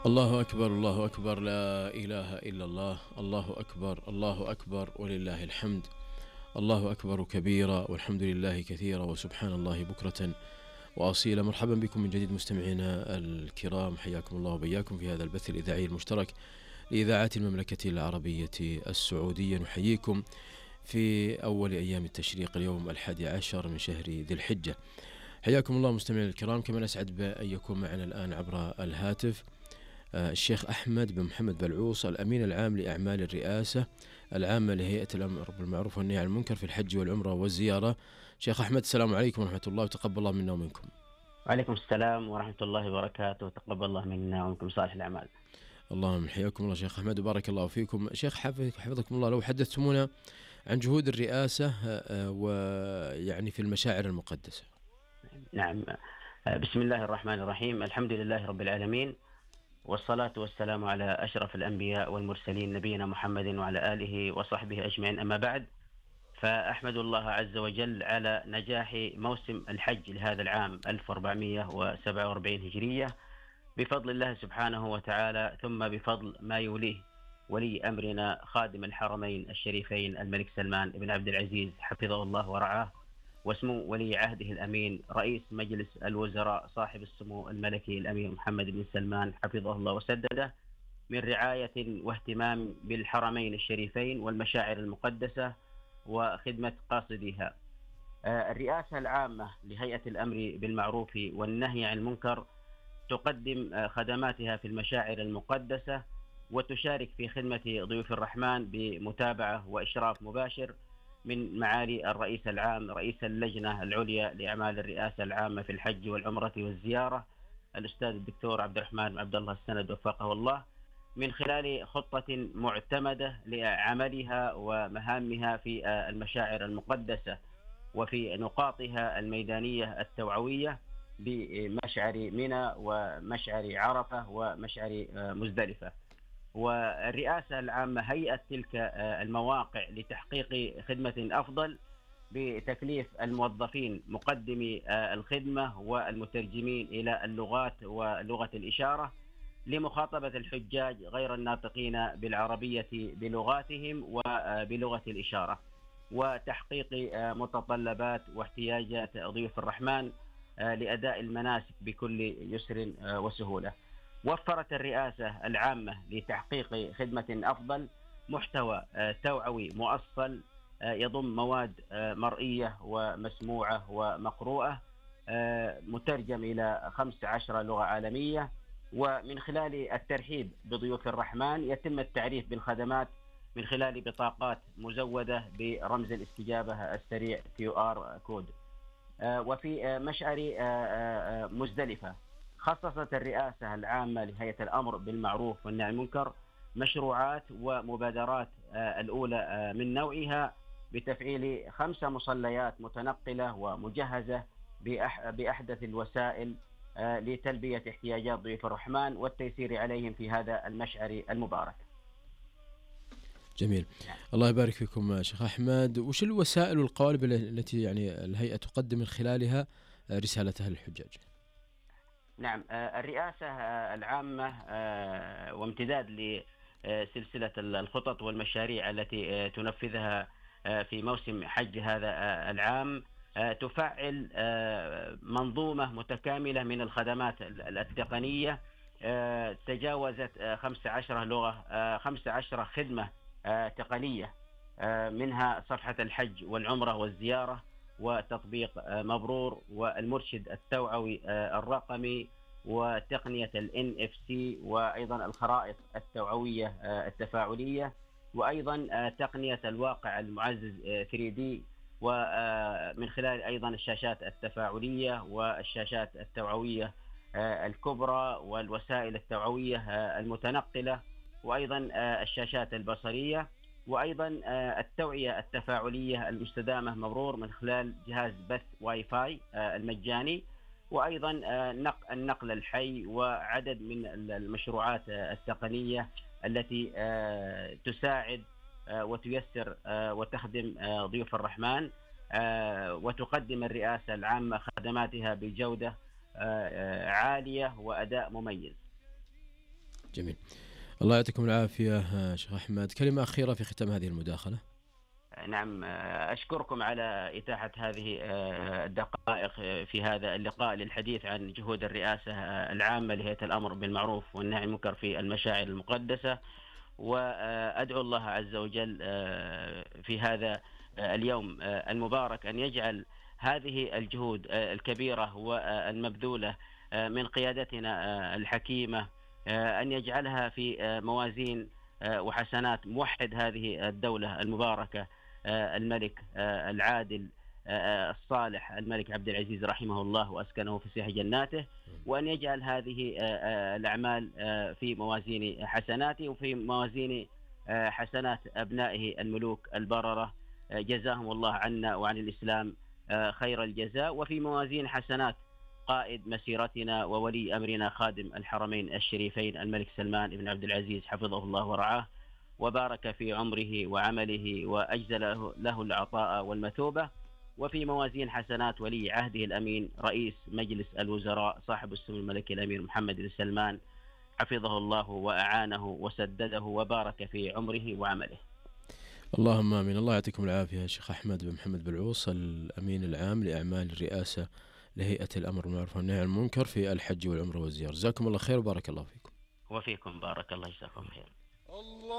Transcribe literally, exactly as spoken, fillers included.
الله أكبر، الله أكبر، لا إله إلا الله، الله أكبر، الله أكبر ولله الحمد. الله أكبر كبيرا والحمد لله كثيرا وسبحان الله بكرة وأصيلا. مرحبا بكم من جديد مستمعينا الكرام، حياكم الله وبياكم في هذا البث الإذاعي المشترك لإذاعات المملكة العربية السعودية. نحييكم في أول أيام التشريق اليوم الحادي عشر من شهر ذي الحجة. حياكم الله مستمعينا الكرام. كما نسعد بأن يكون معنا الآن عبر الهاتف الشيخ أحمد بن محمد بلعوص، الأمين العام لأعمال الرئاسة العامة لهيئة الأمر بالمعروف والنهي عن المنكر في الحج والعمرة والزيارة. شيخ أحمد، السلام عليكم ورحمة الله وتقبل الله منا ومنكم. وعليكم السلام ورحمة الله وبركاته، تقبل الله منا ومنكم صالح الأعمال. اللهم حياكم الله شيخ أحمد وبارك الله فيكم. شيخ حفظكم الله، لو حدثتمونا عن جهود الرئاسة ويعني في المشاعر المقدسة. نعم، بسم الله الرحمن الرحيم، الحمد لله رب العالمين، والصلاة والسلام على أشرف الأنبياء والمرسلين نبينا محمد وعلى آله وصحبه أجمعين، أما بعد، فأحمد الله عز وجل على نجاح موسم الحج لهذا العام ألف وأربعمائة وسبعة وأربعين هجرية بفضل الله سبحانه وتعالى، ثم بفضل ما يوليه ولي أمرنا خادم الحرمين الشريفين الملك سلمان بن عبد العزيز حفظه الله ورعاه، واسمو ولي عهده الأمين رئيس مجلس الوزراء صاحب السمو الملكي الأمير محمد بن سلمان حفظه الله وسدده، من رعاية واهتمام بالحرمين الشريفين والمشاعر المقدسة وخدمة قاصديها. الرئاسة العامة لهيئة الأمر بالمعروف والنهي عن المنكر تقدم خدماتها في المشاعر المقدسة وتشارك في خدمة ضيوف الرحمن بمتابعة وإشراف مباشر من معالي الرئيس العام رئيس اللجنة العليا لأعمال الرئاسة العامة في الحج والعمرة والزيارة الأستاذ الدكتور عبد الرحمن بن عبد الله السند وفقه الله، من خلال خطة معتمدة لعملها ومهامها في المشاعر المقدسة وفي نقاطها الميدانية التوعوية بمشعر منى ومشعر عرفة ومشعر مزدلفة. والرئاسة العامة هيئت تلك المواقع لتحقيق خدمة أفضل بتكليف الموظفين مقدمي الخدمة والمترجمين إلى اللغات ولغة الإشارة لمخاطبة الحجاج غير الناطقين بالعربية بلغاتهم وبلغة الإشارة، وتحقيق متطلبات واحتياجات ضيوف الرحمن لأداء المناسك بكل يسر وسهولة. وفرت الرئاسة العامة لتحقيق خدمة أفضل محتوى توعوي مؤصل يضم مواد مرئية ومسموعة ومقروءة مترجم إلى خمس عشرة لغة عالمية، ومن خلال الترحيب بضيوف الرحمن يتم التعريف بالخدمات من خلال بطاقات مزودة برمز الاستجابة السريع كيو آر كود. وفي مشعر مزدلفة خصصت الرئاسة العامة لهيئة الأمر بالمعروف والنهي عن المنكر مشروعات ومبادرات الأولى من نوعها بتفعيل خمس مصليات متنقلة ومجهزة بأحدث الوسائل لتلبية احتياجات ضيوف الرحمن والتيسير عليهم في هذا المشعر المبارك. جميل، الله يبارك فيكم شيخ أحمد. وش الوسائل والقوالب التي يعني الهيئة تقدم من خلالها رسالتها للحجاج؟ نعم، الرئاسة العامة وامتداد لسلسلة الخطط والمشاريع التي تنفذها في موسم حج هذا العام تفعل منظومة متكاملة من الخدمات التقنية تجاوزت خمس عشرة لغة، خمس عشرة خدمة تقنية، منها صفحة الحج والعمرة والزيارة وتطبيق مبرور والمرشد التوعوي الرقمي وتقنية ال إن إف سي وأيضا الخرائط التوعوية التفاعلية وأيضا تقنية الواقع المعزز ثري دي، ومن خلال أيضا الشاشات التفاعلية والشاشات التوعوية الكبرى والوسائل التوعوية المتنقلة وأيضا الشاشات البصرية وأيضا التوعية التفاعلية المستدامة مرور من خلال جهاز بث واي فاي المجاني، وأيضا النقل الحي وعدد من المشروعات التقنية التي تساعد وتيسر وتخدم ضيوف الرحمن، وتقدم الرئاسة العامة خدماتها بجودة عالية وأداء مميز. جميل. الله يعطيكم العافية شيخ أحمد، كلمة أخيرة في ختام هذه المداخلة. نعم، أشكركم على إتاحة هذه الدقائق في هذا اللقاء للحديث عن جهود الرئاسة العامة لهيئة الأمر بالمعروف والنهي عن المنكر في المشاعر المقدسة، وأدعو الله عز وجل في هذا اليوم المبارك أن يجعل هذه الجهود الكبيرة والمبذولة من قيادتنا الحكيمة أن يجعلها في موازين وحسنات موحد هذه الدولة المباركة الملك العادل الصالح الملك عبد العزيز رحمه الله وأسكنه في فسيح جناته، وأن يجعل هذه الأعمال في موازين حسناته وفي موازين حسنات أبنائه الملوك البررة، جزاهم الله عنا وعن الإسلام خير الجزاء، وفي موازين حسنات قائد مسيرتنا وولي أمرنا خادم الحرمين الشريفين الملك سلمان بن عبد العزيز حفظه الله ورعاه وبارك في عمره وعمله وأجزل له العطاء والمثوبة، وفي موازين حسنات ولي عهده الأمين رئيس مجلس الوزراء صاحب السمو الملكي الأمير محمد بن سلمان حفظه الله وأعانه وسدده وبارك في عمره وعمله. اللهم آمين. الله يعطيكم العافية شيخ أحمد بن محمد بالعوص، الأمين العام لأعمال الرئاسة لهيئة الأمر بالمعروف والنهي عن المنكر في الحج والعمرة والزيارة. جزاكم الله خير وبارك الله فيكم. وفيكم بارك الله، جزاكم خير.